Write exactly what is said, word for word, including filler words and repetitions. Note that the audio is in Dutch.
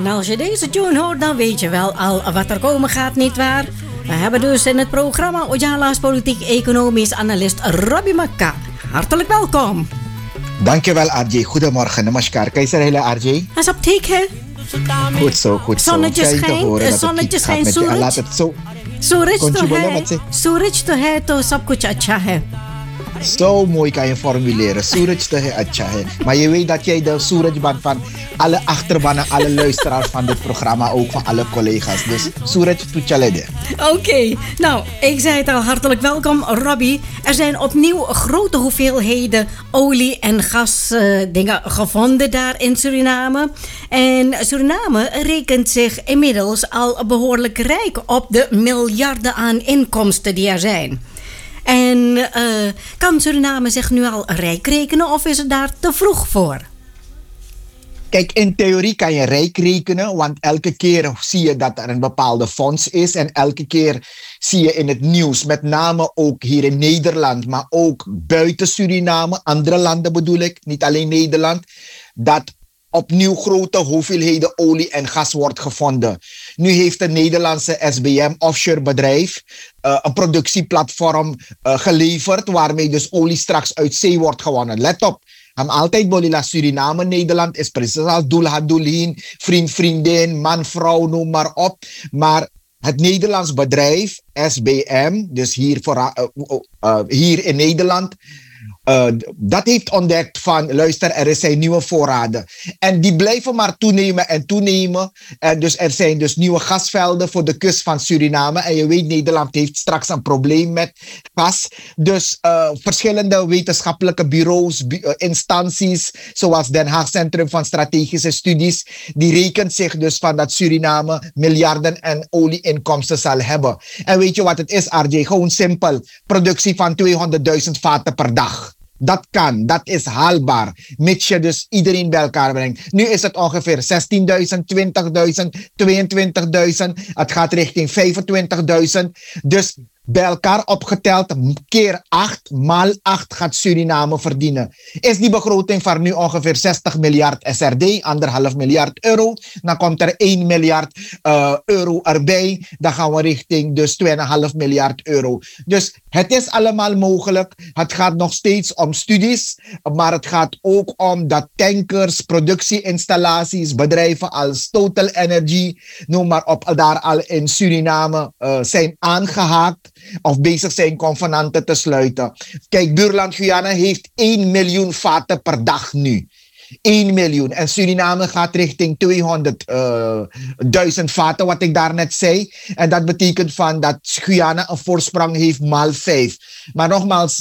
En als je deze tune hoort, dan weet je wel al wat er komen gaat, nietwaar? We hebben dus in het programma Ojala's politiek-economisch analist Robbie Makka. Hartelijk welkom. Dankjewel R J. Goedemorgen. Namaskar. Kaisar hele R J. Is op tik, hè? Goed zo, goed zo. Zonnetje schijnt, zonnetje schijnt, Suraj. Laat het zo. Suraj to hai, Suraj to hai to sab kuch acha hai. Zo mooi kan je formuleren. Suraj to hai acha hai. Maar je weet dat jij de Suraj bent van alle achterbannen, alle luisteraars van dit programma, ook van alle collega's. Dus Suraj to chalede. Oké, okay. Nou, ik zei het al, hartelijk welkom Robbie. Er zijn opnieuw grote hoeveelheden olie- en gasdingen uh, gevonden daar in Suriname. En Suriname rekent zich inmiddels al behoorlijk rijk op de miljarden aan inkomsten die er zijn. En uh, kan Suriname zich nu al rijk rekenen of is het daar te vroeg voor? Kijk, in theorie kan je rijk rekenen, want elke keer zie je dat er een bepaalde fonds is. En elke keer zie je in het nieuws, met name ook hier in Nederland, maar ook buiten Suriname, andere landen bedoel ik, niet alleen Nederland, dat opnieuw grote hoeveelheden olie en gas wordt gevonden. Nu heeft de Nederlandse S B M offshore bedrijf uh, een productieplatform uh, geleverd, waarmee dus olie straks uit zee wordt gewonnen. Let op. Ham altijd bolila Suriname, Nederland is precies als doel had doelheen, vriend, vriendin, man, vrouw, noem maar op. Maar het Nederlands bedrijf, S B M, dus hier, voor, uh, uh, uh, hier in Nederland, Uh, dat heeft ontdekt van, luister, er zijn nieuwe voorraden. En die blijven maar toenemen en toenemen. En dus er zijn dus nieuwe gasvelden voor de kust van Suriname. En je weet, Nederland heeft straks een probleem met gas. Dus uh, verschillende wetenschappelijke bureaus, bu- uh, instanties, zoals Den Haag Centrum van Strategische Studies, die rekent zich dus van dat Suriname miljarden en olieinkomsten zal hebben. En weet je wat het is, R J? Gewoon simpel. Productie van tweehonderdduizend vaten per dag. Dat kan, dat is haalbaar, mits je dus iedereen bij elkaar brengt. Nu is het ongeveer zestienduizend, twintigduizend, tweeëntwintigduizend. Het gaat richting vijfentwintigduizend. Dus bij elkaar opgeteld, keer acht, maal acht gaat Suriname verdienen. Is die begroting van nu ongeveer zestig miljard S R D, anderhalf miljard euro. Dan komt er één miljard uh, euro erbij. Dan gaan we richting dus twee komma vijf miljard euro. Dus het is allemaal mogelijk. Het gaat nog steeds om studies. Maar het gaat ook om dat tankers, productieinstallaties, bedrijven als Total Energy, noem maar op, daar al in Suriname uh, zijn aangehaakt. Of bezig zijn convenanten te sluiten. Kijk, buurland Guyana heeft één miljoen vaten per dag nu. één miljoen. En Suriname gaat richting tweehonderdduizend uh, vaten, wat ik daarnet zei. En dat betekent van dat Guyana een voorsprong heeft maal vijf. Maar nogmaals,